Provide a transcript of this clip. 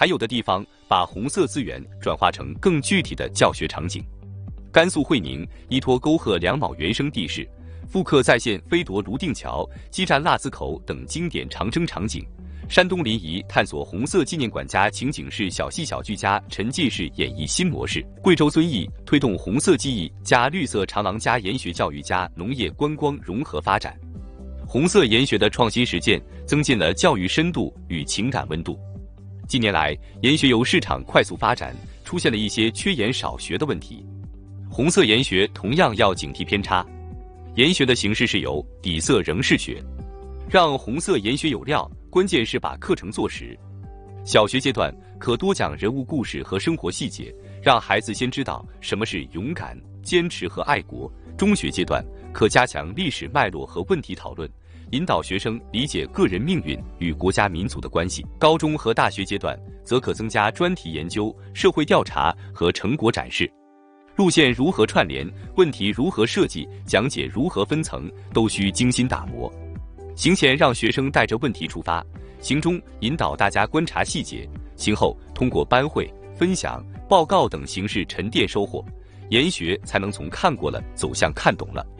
还有的地方把红色资源转化成更具体的教学场景。甘肃会宁依托沟壑两卯原生地势，复刻再现飞夺泸定桥、激战腊子口等经典长征场景。山东临沂探索红色纪念馆加情景式小戏小剧加沉浸式演绎新模式。贵州遵义推动红色记忆加绿色长廊加研学教育加农业观光融合发展。红色研学的创新实践增进了教育深度与情感温度。近年来，研学由市场快速发展，出现了一些缺研少学的问题。红色研学同样要警惕偏差。研学的形式是由底色仍是学，让红色研学有料，关键是把课程做实。小学阶段可多讲人物故事和生活细节，让孩子先知道什么是勇敢、坚持和爱国。中学阶段可加强历史脉络和问题讨论，引导学生理解个人命运与国家民族的关系。高中和大学阶段则可增加专题研究、社会调查和成果展示。路线如何串联，问题如何设计，讲解如何分层，都需精心打磨。行前让学生带着问题出发，行中引导大家观察细节，行后通过班会、分享、报告等形式沉淀收获，研学才能从看过了走向看懂了。